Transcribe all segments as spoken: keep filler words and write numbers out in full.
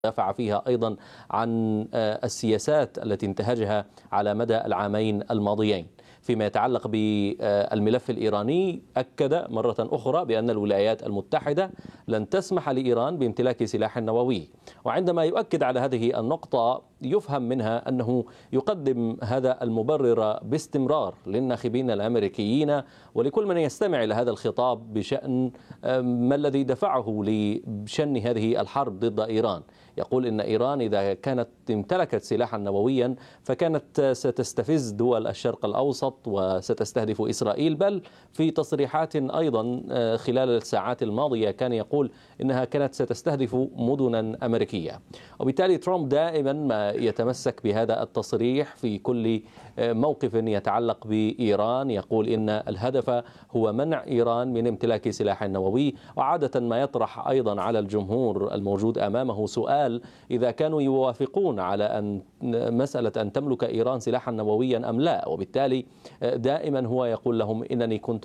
دافع فيها أيضا عن السياسات التي انتهجها على مدى العامين الماضيين. فيما يتعلق بالملف الإيراني، أكد مرة أخرى بأن الولايات المتحدة لن تسمح لإيران بامتلاك سلاح نووي. وعندما يؤكد على هذه النقطة يفهم منها أنه يقدم هذا المبرر باستمرار للناخبين الأمريكيين ولكل من يستمع إلى هذا الخطاب بشأن ما الذي دفعه لشن هذه الحرب ضد إيران. يقول إن إيران إذا كانت امتلكت سلاحا نوويا فكانت ستستفز دول الشرق الأوسط وستستهدف إسرائيل، بل في تصريحات أيضا خلال الساعات الماضية كان يقول إنها كانت ستستهدف مدنا أمريكية. وبالتالي ترامب دائما ما يتمسك بهذا التصريح في كل موقف يتعلق بإيران، يقول إن الهدف هو منع إيران من امتلاك سلاح نووي. وعادة ما يطرح أيضا على الجمهور الموجود أمامه سؤال إذا كانوا يوافقون على أن مسألة أن تملك إيران سلاحا نوويا أم لا، وبالتالي دائما هو يقول لهم إنني كنت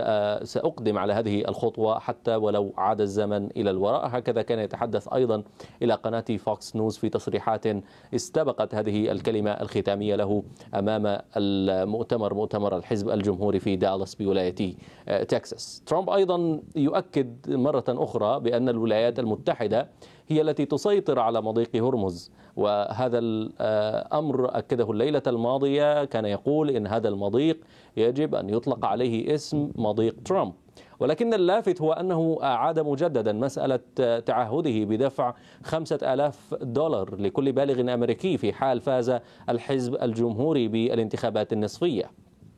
سأقدم على هذه الخطوة حتى ولو عاد الزمن إلى الوراء. هكذا كان يتحدث أيضا إلى قناة فوكس نيوز في تصريحات استبقت هذه الكلمة الختامية له أمام المؤتمر مؤتمر الحزب الجمهوري في دالاس بولاية تكساس. ترامب أيضا يؤكد مرة أخرى بأن الولايات المتحدة هي التي تسيطر على مضيق هرمز، وهذا الأمر أكده الليلة الماضية. كان يقول إن هذا المضيق يجب أن يطلق عليه اسم مضيق ترامب، ولكن اللافت هو أنه أعاد مجددا مسألة تعهده بدفع خمسة آلاف دولار لكل بالغ أمريكي في حال فاز الحزب الجمهوري بالانتخابات النصفية.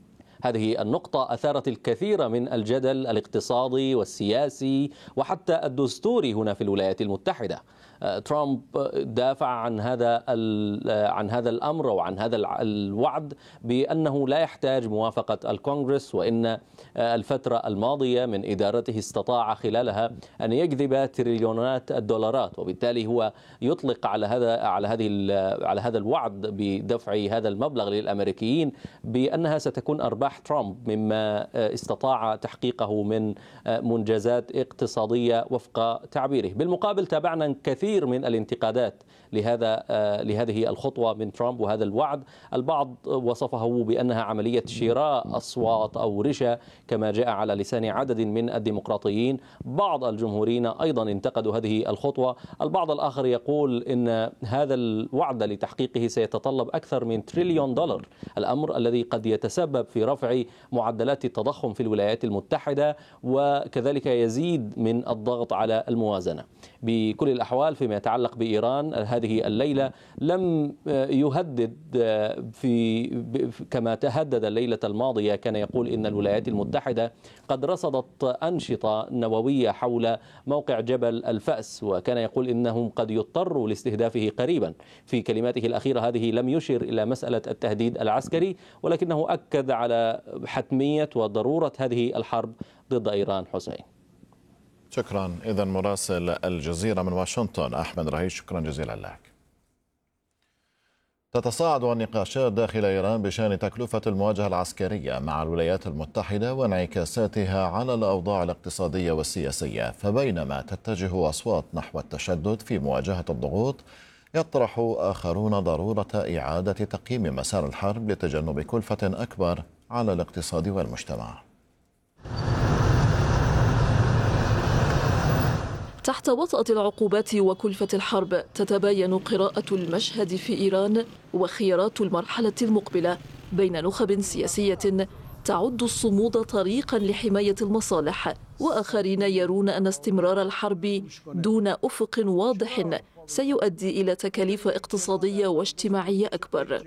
هذه النقطة أثارت الكثير من الجدل الاقتصادي والسياسي وحتى الدستوري هنا في الولايات المتحدة. ترامب دافع عن هذا عن هذا الأمر وعن هذا الوعد بأنه لا يحتاج موافقة الكونغرس، وإن الفترة الماضية من إدارته استطاع خلالها أن يجذب تريليونات الدولارات، وبالتالي هو يطلق على هذا على هذه على هذا الوعد بدفع هذا المبلغ للأمريكيين بأنها ستكون أرباح ترامب مما استطاع تحقيقه من منجزات اقتصادية وفق تعبيره. بالمقابل تابعنا كثير من الانتقادات لهذا لهذه الخطوة من ترامب وهذا الوعد. البعض وصفه بأنها عملية شراء أصوات أو رشا كما جاء على لسان عدد من الديمقراطيين. بعض الجمهوريين أيضا انتقدوا هذه الخطوة. البعض الآخر يقول إن هذا الوعد لتحقيقه سيتطلب أكثر من تريليون دولار، الأمر الذي قد يتسبب في رفع معدلات التضخم في الولايات المتحدة وكذلك يزيد من الضغط على الموازنة. بكل الأحوال فيما يتعلق بإيران، هذه الليلة لم يهدد في كما تهدد الليلة الماضية. كان يقول إن الولايات المتحدة قد رصدت أنشطة نووية حول موقع جبل الفأس، وكان يقول إنهم قد يضطروا لاستهدافه قريبا. في كلماته الأخيرة هذه لم يشر إلى مسألة التهديد العسكري، ولكنه أكد على حتمية وضرورة هذه الحرب ضد إيران. حسين، شكرا. إذن مراسل الجزيرة من واشنطن أحمد رهيش، شكرا جزيلا لك. تتصاعد النقاشات داخل إيران بشأن تكلفة المواجهة العسكرية مع الولايات المتحدة وانعكاساتها على الأوضاع الاقتصادية والسياسية، فبينما تتجه أصوات نحو التشدد في مواجهة الضغوط، يطرح آخرون ضرورة إعادة تقييم مسار الحرب لتجنب كلفة أكبر على الاقتصاد والمجتمع. تحت وطأة العقوبات وكلفة الحرب تتباين قراءة المشهد في إيران وخيارات المرحلة المقبلة بين نخب سياسية تعد الصمود طريقا لحماية المصالح، وآخرين يرون أن استمرار الحرب دون أفق واضح سيؤدي إلى تكاليف اقتصادية واجتماعية أكبر.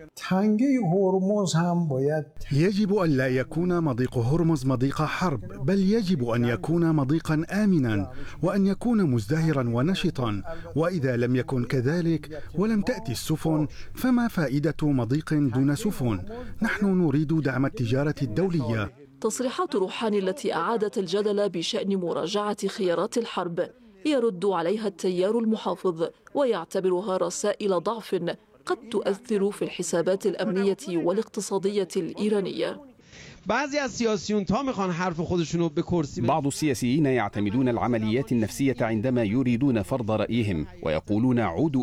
يجب أن لا يكون مضيق هرمز مضيق حرب، بل يجب أن يكون مضيقا آمنا وأن يكون مزدهرا ونشطا، وإذا لم يكن كذلك ولم تأتي السفن فما فائدة مضيق دون سفن؟ نحن نريد دعم التجارة الدولية. تصريحات روحاني التي أعادت الجدل بشأن مراجعة خيارات الحرب يرد عليها التيار المحافظ ويعتبرها رسائل ضعف قد تؤثر في الحسابات الأمنية والاقتصادية الإيرانية. بعضی از سیاسیون تا میخوان حرف خودشونو به کرسی. بعض السياسيين يعتمدون العمليات النفسية عندما يريدون فرض رأيهم ويقولون عودوا